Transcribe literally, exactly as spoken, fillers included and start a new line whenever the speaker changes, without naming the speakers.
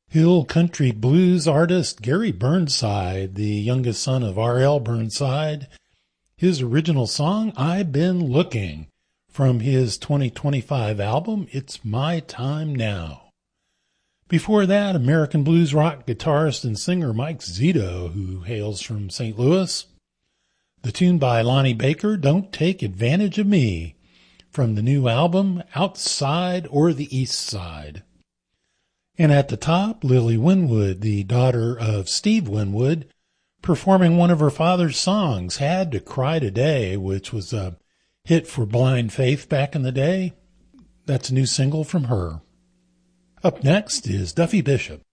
Hill country blues artist Gary Burnside, the youngest son of R L Burnside. His original song, I've Been Looking, from his twenty twenty-five album, It's My Time Now. Before that, American blues rock guitarist and singer Mike Zito, who hails from Saint Louis. The tune by Lonnie Baker, Don't Take Advantage of Me, from the new album, Outside or the East Side. And at the top, Lily Winwood, the daughter of Steve Winwood, performing one of her father's songs, Had to Cry Today, which was a hit for Blind Faith back in the day. That's a new single from her. Up next is Duffy Bishop.